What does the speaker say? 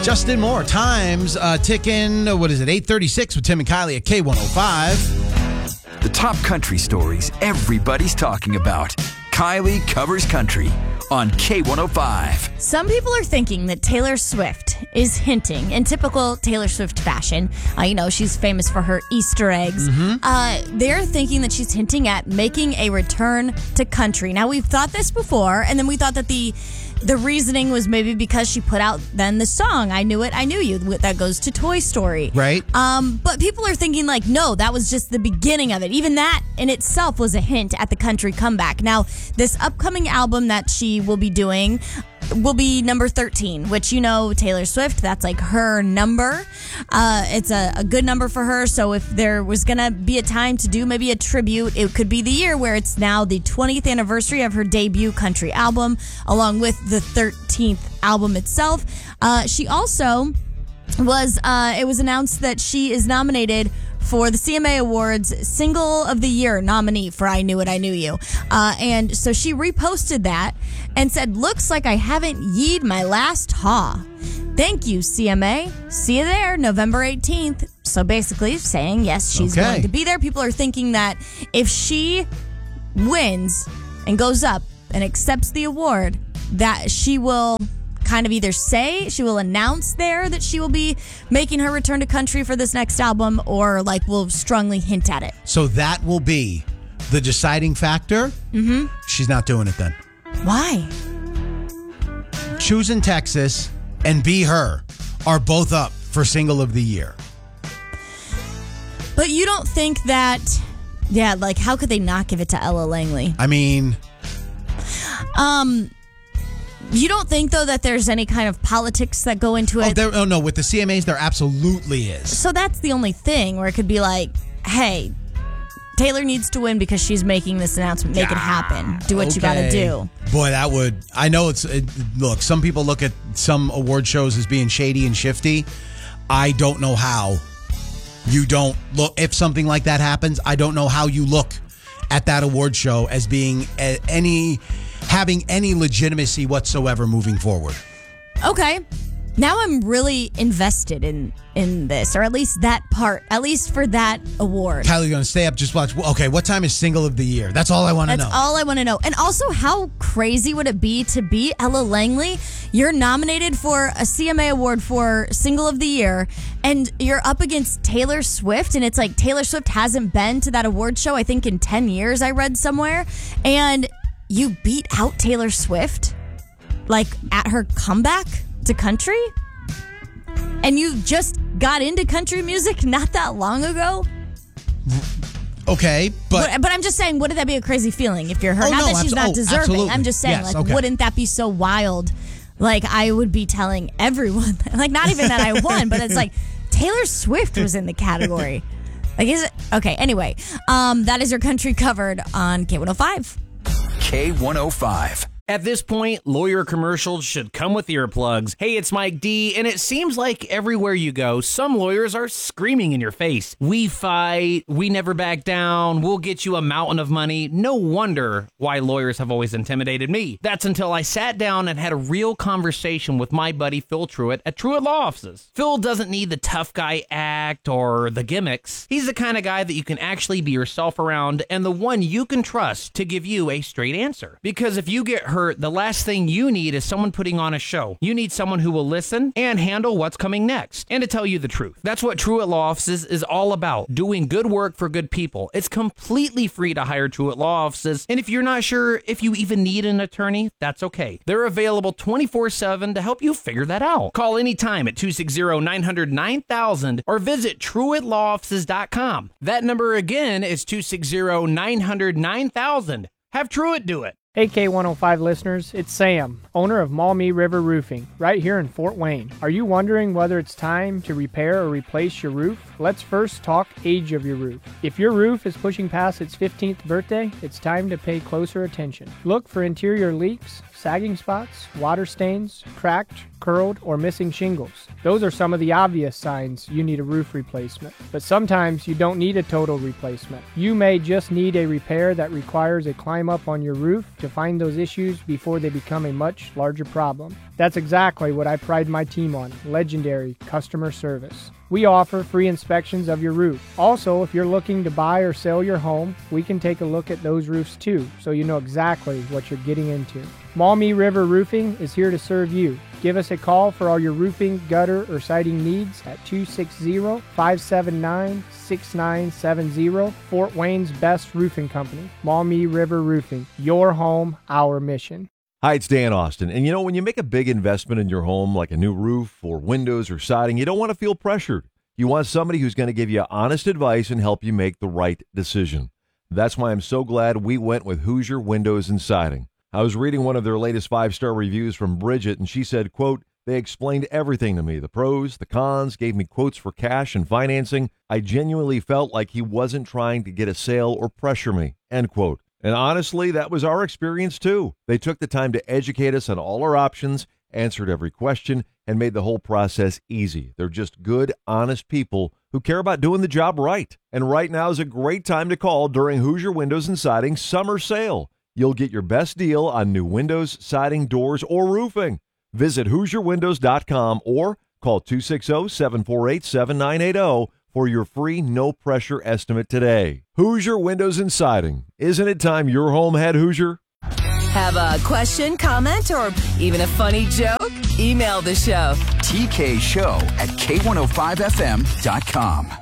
Justin Moore, time's ticking. What is it, 8:36 with Tim and Kylie at K105. The top country stories everybody's talking about. Kylie covers country on K105. Some people are thinking that Taylor Swift is hinting, in typical Taylor Swift fashion, she's famous for her Easter eggs. They're thinking that she's hinting at making a return to country. Now, we've thought this before, and then we thought that the reasoning was maybe because she put out then the song, I Knew It, I Knew You, that goes to Toy Story. Right. But people are thinking no, that was just the beginning of it. Even that in itself was a hint at the country comeback. Now, this upcoming album that she will be doing will be number 13, which Taylor Swift, that's like her number. It's a good number for her. So if there was going to be a time to do maybe a tribute, it could be the year where it's now the 20th anniversary of her debut country album, along with the 13th album itself. She also it was announced that she is nominated for the CMA Awards Single of the Year nominee for I Knew It, I Knew You. And so she reposted that and said, looks like I haven't yeed my last haw. Thank you, CMA. See you there, November 18th. So basically saying, yes, she's going to be there. People are thinking that if she wins and goes up and accepts the award, that she will kind of either she will announce there that she will be making her return to country for this next album, or will strongly hint at it. So that will be the deciding factor? Mm-hmm. She's not doing it then. Why? Choosing Texas and Be Her are both up for Single of the Year. But you don't think that, how could they not give it to Ella Langley? I mean... You don't think, though, that there's any kind of politics that go into it? Oh, no. With the CMAs, there absolutely is. So that's the only thing where it could be hey, Taylor needs to win because she's making this announcement. Make it happen. Do what you got to do. Boy, that would... I know look, some people look at some award shows as being shady and shifty. I don't know how you don't look... If something like that happens, I don't know how you look at that award show as being having any legitimacy whatsoever moving forward. Okay. Now I'm really invested in this, or at least that part, at least for that award. Kylie, you're going to stay up, just watch. Okay, what time is Single of the Year? That's all I want to know. That's all I want to know. And also, how crazy would it be to beat Ella Langley? You're nominated for a CMA award for Single of the Year, and you're up against Taylor Swift, and it's Taylor Swift hasn't been to that award show, I think, in 10 years, I read somewhere, and you beat out Taylor Swift, at her comeback to country? And you just got into country music not that long ago? Okay, but I'm just saying, wouldn't that be a crazy feeling if you're her? Not that she's not deserving. Absolutely. I'm just saying, wouldn't that be so wild? I would be telling everyone, not even that I won, but it's Taylor Swift was in the category. Is it? Okay, anyway, that is your country covered on K105. K105. At this point, lawyer commercials should come with earplugs. Hey, it's Mike D, and it seems like everywhere you go, some lawyers are screaming in your face. We fight, we never back down, we'll get you a mountain of money. No wonder why lawyers have always intimidated me. That's until I sat down and had a real conversation with my buddy Phil Truitt at Truitt Law Offices. Phil doesn't need the tough guy act or the gimmicks. He's the kind of guy that you can actually be yourself around and the one you can trust to give you a straight answer. Because if you get hurt, the last thing you need is someone putting on a show. You need someone who will listen and handle what's coming next, and to tell you the truth. That's what Truitt Law Offices is all about, doing good work for good people. It's completely free to hire Truitt Law Offices, and if you're not sure if you even need an attorney, that's okay. They're available 24/7 to help you figure that out. Call anytime at 260-900-9000 or visit TruittLawOffices.com. That number again is 260-900-9000. Have Truitt do it. Hey K105 listeners, it's Sam, owner of Maumee River Roofing, right here in Fort Wayne. Are you wondering whether it's time to repair or replace your roof? Let's first talk age of your roof. If your roof is pushing past its 15th birthday, it's time to pay closer attention. Look for interior leaks, sagging spots, water stains, cracked, curled, or missing shingles. Those are some of the obvious signs you need a roof replacement. But sometimes you don't need a total replacement. You may just need a repair that requires a climb up on your roof to find those issues before they become a much larger problem. That's exactly what I pride my team on, legendary customer service. We offer free inspections of your roof. Also, if you're looking to buy or sell your home, we can take a look at those roofs too, so you know exactly what you're getting into. Maumee River Roofing is here to serve you. Give us a call for all your roofing, gutter, or siding needs at 260-579-6970. Fort Wayne's best roofing company, Maumee River Roofing. Your home, our mission. Hi, it's Dan Austin. And you know, when you make a big investment in your home, like a new roof or windows or siding, you don't want to feel pressured. You want somebody who's going to give you honest advice and help you make the right decision. That's why I'm so glad we went with Hoosier Windows and Siding. I was reading one of their latest 5-star reviews from Bridget, and she said, quote, "They explained everything to me, the pros, the cons, gave me quotes for cash and financing. I genuinely felt like he wasn't trying to get a sale or pressure me," end quote. And honestly, that was our experience too. They took the time to educate us on all our options, answered every question, and made the whole process easy. They're just good, honest people who care about doing the job right. And right now is a great time to call during Hoosier Windows and Siding summer sale. You'll get your best deal on new windows, siding, doors, or roofing. Visit HoosierWindows.com or call 260-748-7980 for your free no-pressure estimate today. Hoosier Windows and Siding. Isn't it time your home had Hoosier? Have a question, comment, or even a funny joke? Email the show. TK Show at K105FM.com.